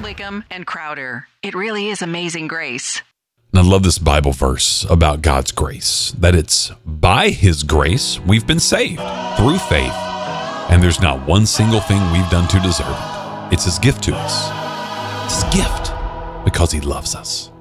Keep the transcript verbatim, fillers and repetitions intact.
Wickham and Crowder. It really is amazing grace. And I love this Bible verse about God's grace, that it's by his grace we've been saved through faith. And there's not one single thing we've done to deserve it. It's his gift to us. It's his gift because he loves us.